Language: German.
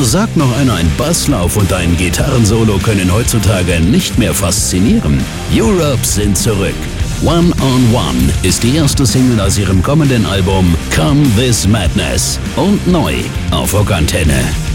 Sagt noch einer, ein Basslauf und ein Gitarrensolo können heutzutage nicht mehr faszinieren? Europe sind zurück. One on One ist die erste Single aus ihrem kommenden Album Come This Madness und neu auf Rockantenne.